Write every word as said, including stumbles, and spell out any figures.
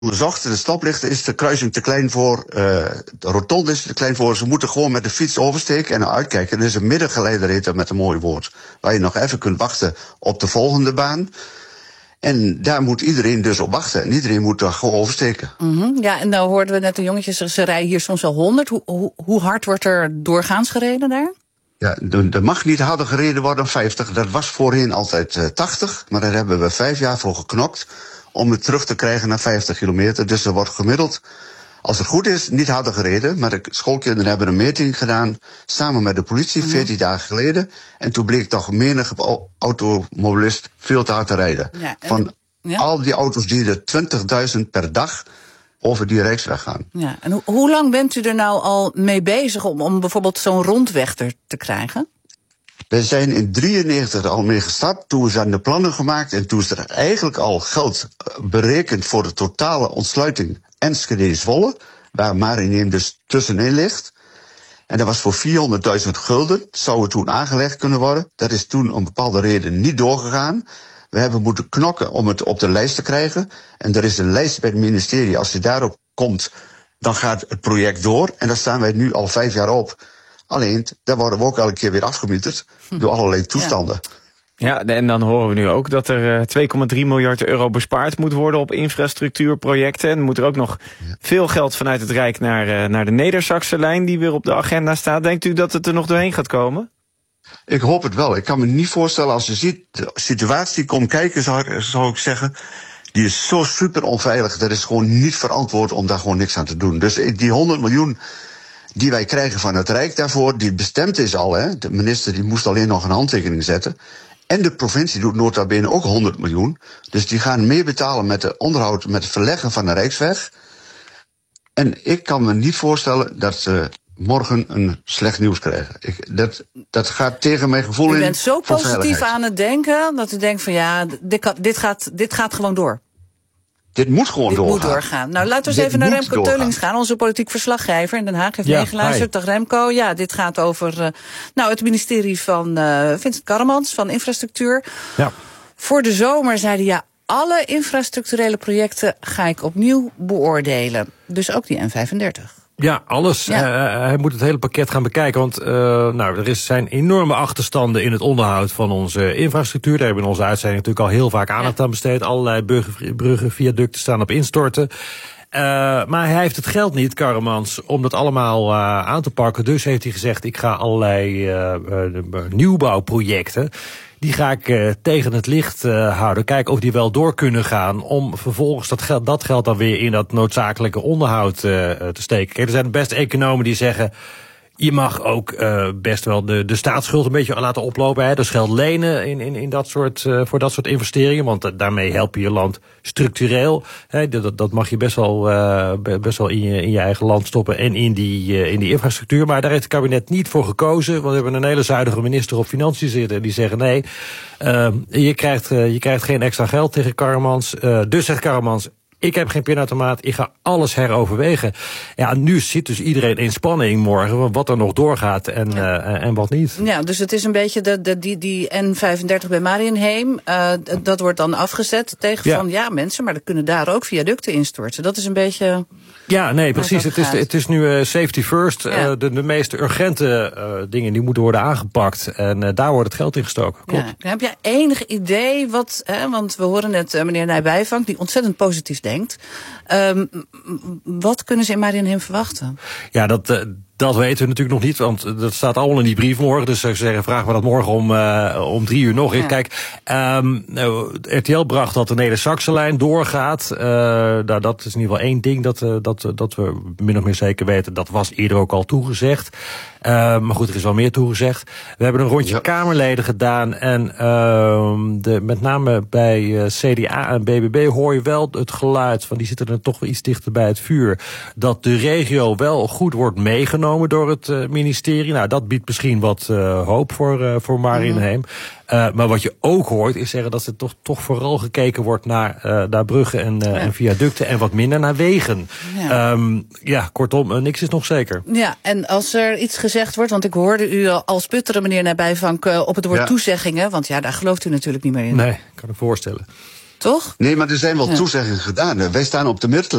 onderzocht. De stoplichten is de kruising te klein voor, uh, de rotonde is te klein voor. Ze moeten gewoon met de fiets oversteken en uitkijken. Er is een middengeleider, heet dat met een mooi woord, waar je nog even kunt wachten op de volgende baan. En daar moet iedereen dus op wachten. En iedereen moet daar gewoon oversteken. Mm-hmm. Ja, en nou hoorden we net de jongetjes, ze rijden hier soms wel honderd. Hoe, hoe, hoe hard wordt er doorgaans gereden daar? Ja, er mag niet harder gereden worden dan vijftig. Dat was voorheen altijd uh, tachtig. Maar daar hebben we vijf jaar voor geknokt om het terug te krijgen naar vijftig kilometer. Dus er wordt gemiddeld, als het goed is, niet harder gereden. Maar de schoolkinderen hebben een meting gedaan samen met de politie, veertien mm. dagen geleden. En toen bleek toch menige automobilist veel te hard te rijden. Ja, Van ja? al die auto's die er twintigduizend per dag over die rijksweg gaan. Ja, en ho- hoe lang bent u er nou al mee bezig om, om bijvoorbeeld zo'n rondweg er te krijgen? We zijn in drieënnegentig al mee gestart. Toen zijn de plannen gemaakt en toen is er eigenlijk al geld berekend voor de totale ontsluiting Enschede-Zwolle, waar Marinheem dus tussenin ligt. En dat was voor vierhonderdduizend gulden, zou het toen aangelegd kunnen worden. Dat is toen om een bepaalde reden niet doorgegaan. We hebben moeten knokken om het op de lijst te krijgen. En er is een lijst bij het ministerie. Als je daarop komt, dan gaat het project door. En daar staan wij nu al vijf jaar op. Alleen, daar worden we ook elke keer weer afgemieterd door allerlei toestanden. Ja. Ja, en dan horen we nu ook dat er twee komma drie miljard euro bespaard moet worden op infrastructuurprojecten. En moet er ook nog ja. veel geld vanuit het Rijk naar, naar de Neder-Saxe lijn die weer op de agenda staat. Denkt u dat het er nog doorheen gaat komen? Ik hoop het wel. Ik kan me niet voorstellen, als je ziet de situatie komt kijken, zou ik, zou ik zeggen, die is zo super onveilig. Dat is gewoon niet verantwoord om daar gewoon niks aan te doen. Dus die honderd miljoen die wij krijgen van het Rijk daarvoor, die bestemd is al. Hè. De minister die moest alleen nog een handtekening zetten. En de provincie doet nota bene ook honderd miljoen. Dus die gaan meebetalen met de onderhoud, met het verleggen van de Rijksweg. En ik kan me niet voorstellen dat ze morgen een slecht nieuws krijgen. Ik, dat, dat gaat tegen mijn gevoel in. U bent zo positief aan het denken dat u denkt van ja, dit, dit, gaat, dit gaat gewoon door. Dit moet gewoon dit doorgaan. Moet doorgaan. Nou, laten we eens dit even naar Remco doorgaan. Teulings gaan. Onze politiek verslaggever in Den Haag heeft ja, meegeluisterd. Dag Remco. Ja, dit gaat over uh, nou, het ministerie van uh, Vincent Karremans van Infrastructuur. Ja. Voor de zomer zei hij ja, alle infrastructurele projecten ga ik opnieuw beoordelen. Dus ook die N vijfendertig. Ja, alles. Ja. Uh, hij moet het hele pakket gaan bekijken. Want uh, nou, er is, zijn enorme achterstanden in het onderhoud van onze infrastructuur. Daar hebben we in onze uitzending natuurlijk al heel vaak aandacht ja. aan besteed. Allerlei bruggen, bruggen, viaducten staan op instorten. Uh, maar hij heeft het geld niet, Karremans, om dat allemaal uh, aan te pakken. Dus heeft hij gezegd, ik ga allerlei uh, uh, nieuwbouwprojecten, die ga ik uh, tegen het licht uh, houden. Kijken of die wel door kunnen gaan. Om vervolgens dat geld, dat geld dan weer in dat noodzakelijke onderhoud uh, te steken. Kijk, er zijn best economen die zeggen, je mag ook uh, best wel de, de staatsschuld een beetje laten oplopen. Hè? Dus geld lenen in, in, in dat soort, uh, voor dat soort investeringen. Want uh, daarmee help je je land structureel. Hè? Dat, dat mag je best wel, uh, best wel in, je, in je eigen land stoppen en in die, uh, in die infrastructuur. Maar daar heeft het kabinet niet voor gekozen. Want we hebben een hele zuinige minister op Financiën zitten. Die zeggen nee, uh, je, krijgt, uh, je krijgt geen extra geld tegen Karremans. Uh, dus zegt Karremans, ik heb geen pinautomaat, ik ga alles heroverwegen. Ja, nu zit dus iedereen in spanning morgen, wat er nog doorgaat en, ja. uh, en wat niet. Ja, dus het is een beetje de, de, die, die N vijfendertig bij Marienheem, uh, dat wordt dan afgezet tegen ja. van ja mensen, maar er kunnen daar ook viaducten instorten. Dat is een beetje... Ja, nee, precies. Het is, het is nu uh, safety first. Ja. Uh, de, de meest urgente uh, dingen die moeten worden aangepakt. En uh, daar wordt het geld in gestoken. Klopt. Ja. Heb jij enig idee wat, hè, want we horen net uh, meneer Nijbijvank, die ontzettend positief denkt. Um, wat kunnen ze in Marienheem verwachten? Ja, dat... Uh, Dat weten we natuurlijk nog niet, want dat staat allemaal in die brief morgen. Dus zou ik zeggen, vraag me dat morgen om, uh, om drie uur nog. Ja. Kijk, um, R T L bracht dat de Neder-Saxe-lijn doorgaat. Uh, nou, dat is in ieder geval één ding dat, uh, dat, dat we min of meer zeker weten. Dat was eerder ook al toegezegd. Uh, maar goed, er is wel meer toegezegd. We hebben een rondje ja. Kamerleden gedaan. En uh, de, met name bij uh, C D A en B B B hoor je wel het geluid van, die zitten er toch wel iets dichter bij het vuur, dat de regio wel goed wordt meegenomen door het uh, ministerie. Nou, dat biedt misschien wat uh, hoop voor, uh, voor Marienheem. Mm-hmm. Uh, maar wat je ook hoort is zeggen dat er toch, toch vooral gekeken wordt naar, uh, naar bruggen en, uh, ja. en viaducten en wat minder naar wegen. Ja, um, ja kortom, uh, niks is nog zeker. Ja, en als er iets gezegd wordt, want ik hoorde u al sputteren, meneer Nijbijvank, uh, op het woord ja. toezeggingen, want ja, daar gelooft u natuurlijk niet meer in. Nee, kan ik voorstellen. toch? Nee, maar er zijn wel ja. toezeggingen gedaan. Wij staan op de middenlijn.